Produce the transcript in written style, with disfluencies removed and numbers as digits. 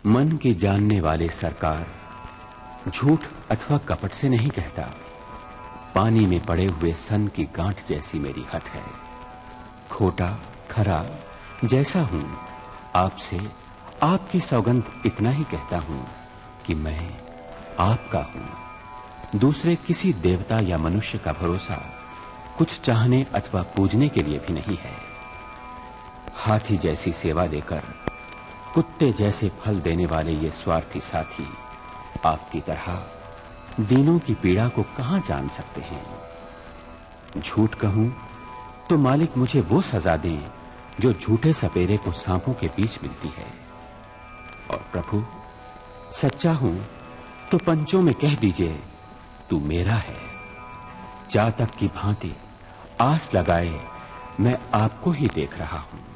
मन के जानने वाले सरकार झूठ अथवा कपट से नहीं कहता। पानी में पड़े हुए सन की गांठ जैसी मेरी हट है। खोटा खरा जैसा हूं, आपसे आपकी सौगंध इतना ही कहता हूं कि मैं आपका हूं। दूसरे किसी देवता या मनुष्य का भरोसा कुछ चाहने अथवा पूजने के लिए भी नहीं है। हाथी जैसी सेवा देकर कुत्ते जैसे फल देने वाले ये स्वार्थी साथी आपकी तरह दीनों की पीड़ा को कहां जान सकते हैं। झूठ कहूं तो मालिक मुझे वो सजा दें जो झूठे सपेरे को सांपों के बीच मिलती है। और प्रभु सच्चा हूं तो पंचों में कह दीजिए तू मेरा है। जातक की भांति आस लगाए मैं आपको ही देख रहा हूं।